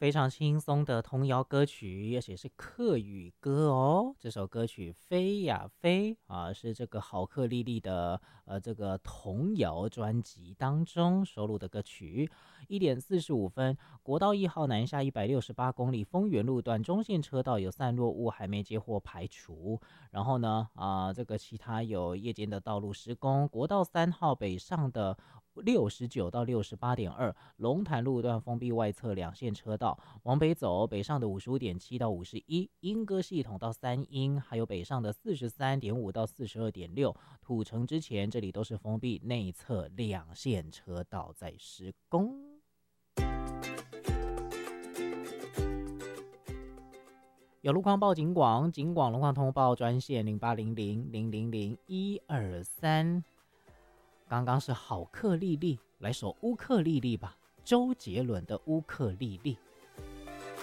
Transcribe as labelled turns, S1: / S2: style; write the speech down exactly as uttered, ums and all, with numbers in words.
S1: 非常轻松的童谣歌曲，而且是客语歌哦。这首歌曲《飞呀飞》啊，是这个好克丽丽的呃这个童谣专辑当中收录的歌曲。一点四十五分，国道一号南下一百六十八公里丰原路段中线车道有散落物还没接获排除。然后呢，啊、这个其他有夜间的道路施工，国道三号北上的六十九到六十八点二，龙潭路段封闭外侧两线车道，往北走，北上的五十五点七到五十一，莺歌系统到三莺，还有北上的四十三点五到四十二点六，土城之前这里都是封闭内侧两线车道在施工。有路况报警广，警广路况通报专线零八零零零零零一二三。刚刚是好克丽丽，来首乌克丽丽吧，周杰伦的乌克丽丽。